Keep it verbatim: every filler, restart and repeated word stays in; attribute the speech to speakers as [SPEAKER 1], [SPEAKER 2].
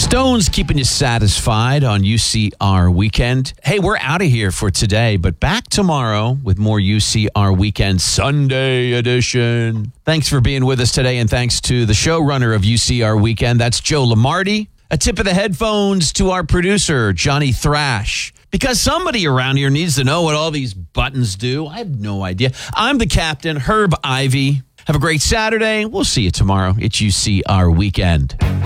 [SPEAKER 1] Stones keeping you satisfied on U C R Weekend. Hey, we're out of here for today, but back tomorrow with more U C R Weekend Sunday edition. Thanks for being with us today, and thanks to the showrunner of U C R Weekend. That's Joe Lamarty. A tip of the headphones to our producer, Johnny Thrash. Because somebody around here needs to know what all these buttons do. I have no idea. I'm the captain, Herb Ivy. Have a great Saturday. We'll see you tomorrow. It's U C R Weekend.